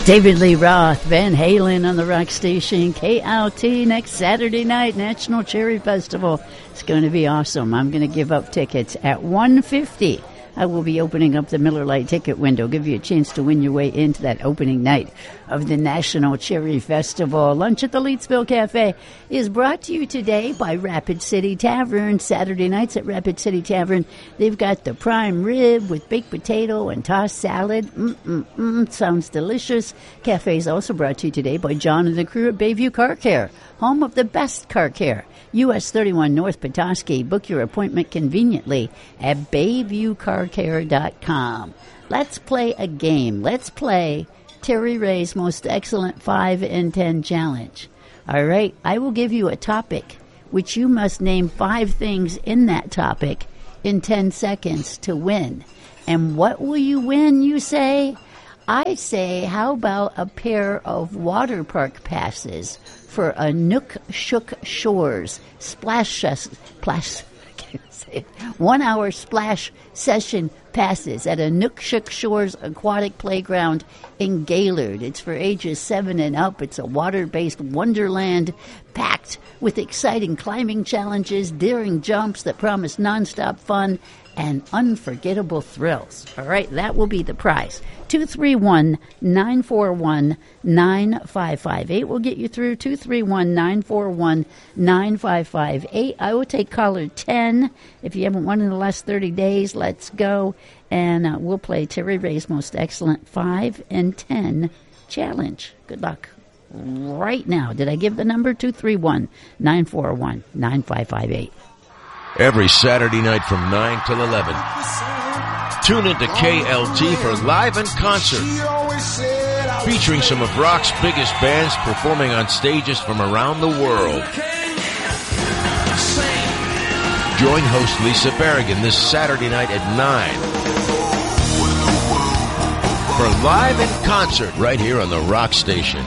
David Lee Roth, Van Halen on the rock station, KLT next Saturday night, National Cherry Festival. It's going to be awesome. I'm going to give up tickets at $150. I will be opening up the Miller Lite ticket window, give you a chance to win your way into that opening night of the National Cherry Festival. Lunch at the Leetsville Cafe is brought to you today by Rapid City Tavern. Saturday nights at Rapid City Tavern, they've got the prime rib with baked potato and tossed salad. Sounds delicious. Cafe is also brought to you today by John and the crew at Bayview Car Care, home of the best car care. US 31 North Petoskey. Book your appointment conveniently at BayviewCarCare.com. Let's play a game. Let's play Terry Ray's Most Excellent 5 in 10 Challenge. All right, I will give you a topic, which you must name 5 things in that topic in 10 seconds to win. And what will you win, you say? I say, how about a pair of water park passes for a Nook Shook Shores splash 1 hour splash session passes at a Nook Shook Shores aquatic playground in Gaylord. It's for ages 7 and up. It's a water-based wonderland packed with exciting climbing challenges, daring jumps that promise nonstop fun and unforgettable thrills. All right, that will be the prize. 231-941-9558 will get you through. 231-941-9558. I will take caller 10. If you haven't won in the last 30 days, let's go. And we'll play Terry Ray's Most Excellent 5 in 10 Challenge. Good luck. Right now. Did I give the number? 231-941-9558. Every Saturday night from 9 till 11. Tune into KLT for Live in Concert, featuring some of rock's biggest bands performing on stages from around the world. Join host Lisa Berrigan this Saturday night at 9 for Live in Concert right here on the Rock Station.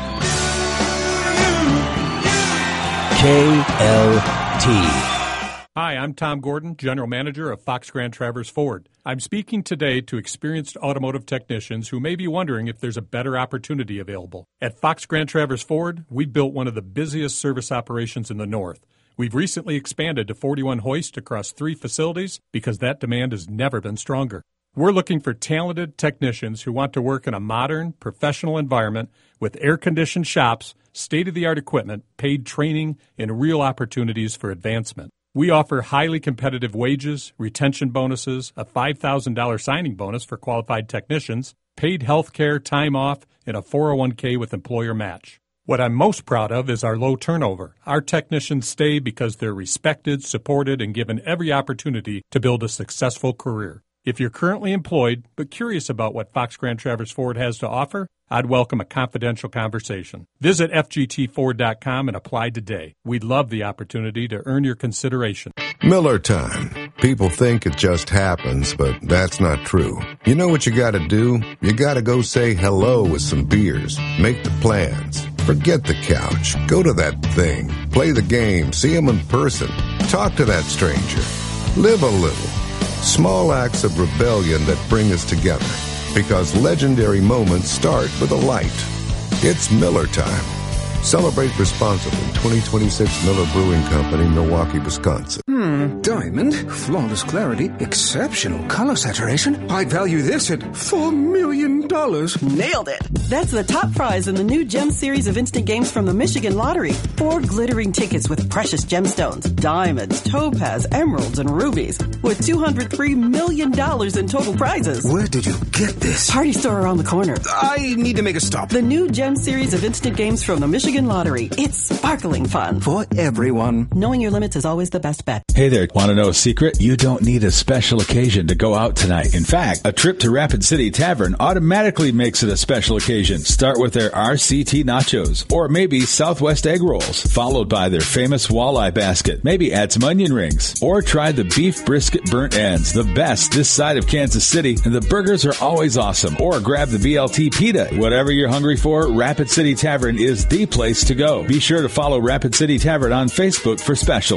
KLT. Hi, I'm Tom Gordon, General Manager of Fox Grand Traverse Ford. I'm speaking today to experienced automotive technicians who may be wondering if there's a better opportunity available. At Fox Grand Traverse Ford, we've built one of the busiest service operations in the North. We've recently expanded to 41 hoists across 3 facilities because that demand has never been stronger. We're looking for talented technicians who want to work in a modern, professional environment with air-conditioned shops, state-of-the-art equipment, paid training, and real opportunities for advancement. We offer highly competitive wages, retention bonuses, a $5,000 signing bonus for qualified technicians, paid health care, time off, and a 401k with employer match. What I'm most proud of is our low turnover. Our technicians stay because they're respected, supported, and given every opportunity to build a successful career. If you're currently employed but curious about what Fox Grand Traverse Ford has to offer, I'd welcome a confidential conversation. Visit FGTFord.com and apply today. We'd love the opportunity to earn your consideration. Miller time. People think it just happens, but that's not true. You know what you gotta do? You gotta go say hello with some beers. Make the plans. Forget the couch. Go to that thing. Play the game. See them in person. Talk to that stranger. Live a little. Small acts of rebellion that bring us together. Because legendary moments start with a light. It's Miller time. Celebrate responsibly. 2026 Miller Brewing Company, Milwaukee, Wisconsin. Diamond, flawless clarity, exceptional color saturation. I'd value this at $4 million. Nailed it. That's the top prize in the new Gem series of instant games from the Michigan Lottery. 4 glittering tickets with precious gemstones, diamonds, topaz, emeralds, and rubies, with $203 million in total prizes. Where did you get this? Party store around the corner. I need to make a stop. The new Gem series of instant games from the Michigan Lottery. It's sparkling fun. For everyone. Knowing your limits is always the best bet. Hey there, want to know a secret? You don't need a special occasion to go out tonight. In fact, a trip to Rapid City Tavern automatically makes it a special occasion. Start with their RCT nachos, or maybe Southwest egg rolls, followed by their famous walleye basket. Maybe add some onion rings, or try the beef brisket burnt ends, the best this side of Kansas City, and the burgers are always awesome. Or grab the BLT pita. Whatever you're hungry for, Rapid City Tavern is the place to go. Be sure to follow Rapid City Tavern on Facebook for specials.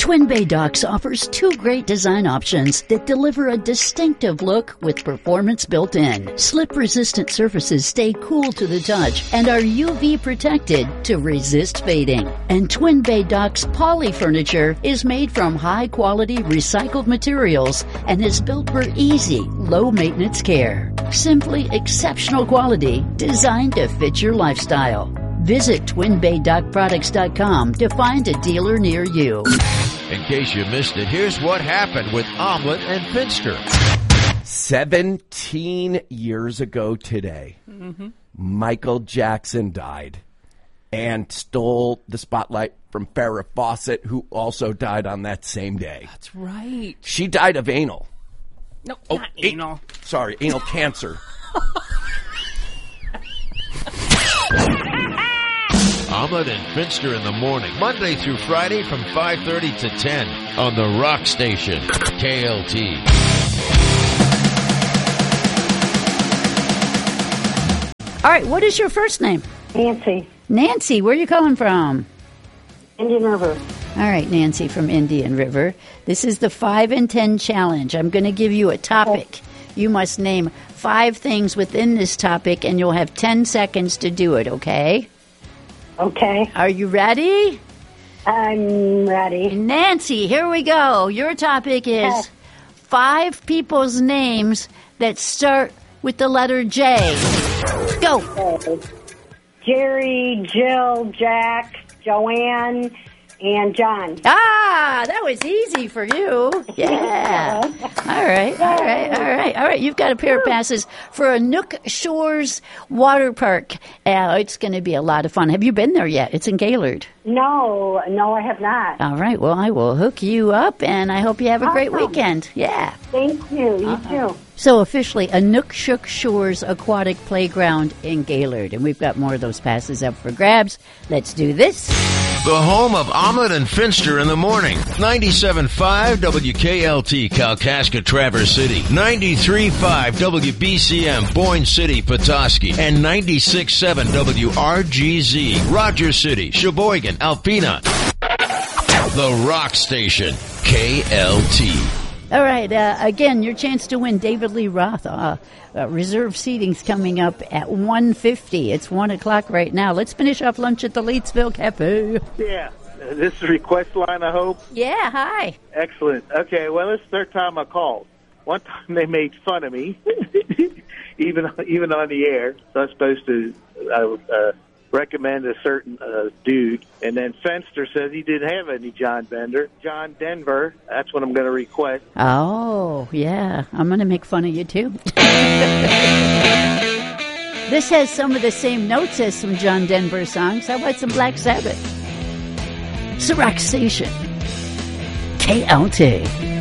Twin Bay Docks offers 2 great design options that deliver a distinctive look with performance built in. Slip-resistant surfaces stay cool to the touch and are UV protected to resist fading. And Twin Bay Docks poly furniture is made from high-quality recycled materials and is built for easy, low-maintenance care. Simply exceptional quality designed to fit your lifestyle. Visit TwinBayDockProducts.com to find a dealer near you. In case you missed it, here's what happened with Omelet and Finster. 17 years ago today, Michael Jackson died and stole the spotlight from Farrah Fawcett, who also died on that same day. That's right. She died of anal. No, not anal. Sorry, anal cancer. Omelet and Finster in the morning, Monday through Friday from 5:30 to 10 on the Rock Station, KLT. All right, what is your first name? Nancy. Nancy, where are you calling from? Indian River. All right, Nancy from Indian River. This is the 5 and 10 challenge. I'm going to give you a topic. You must name 5 things within this topic, and you'll have 10 seconds to do it, okay? Okay. Are you ready? I'm ready. Nancy, here we go. Your topic is 5 people's names that start with the letter J. Go. Jerry, Jill, Jack, Joanne, and John. Ah, that was easy for you. Yeah. All right. You've got a pair of passes for a Nook Shores water park. It's going to be a lot of fun. Have you been there yet? It's in Gaylord. No, I have not. All right. Well, I will hook you up, and I hope you have a great weekend. Yeah. Thank you. You too. So officially, a Nook Shores aquatic playground in Gaylord. And we've got more of those passes up for grabs. Let's do this. The home of Omelet and Finster in the morning. 97.5 WKLT, Kalkaska, Traverse City. 93.5 WBCM, Boyne City, Petoskey. And 96.7 WRGZ, Rogers City, Sheboygan, Alpena. The Rock Station, KLT. All right. Again, your chance to win David Lee Roth. Reserve seating's coming up at 1:50. It's 1 o'clock right now. Let's finish off lunch at the Leedsville Cafe. Yeah. This is a request line, I hope. Yeah, hi. Excellent. Okay, well, it's the third time I called. One time they made fun of me, even on the air. So I was supposed to recommend a certain dude. And then Fenster says he didn't have any John Bender. John Denver, that's what I'm going to request. Oh, yeah. I'm going to make fun of you, too. This has some of the same notes as some John Denver songs. How about some Black Sabbath? It's the Rock Station. KLT.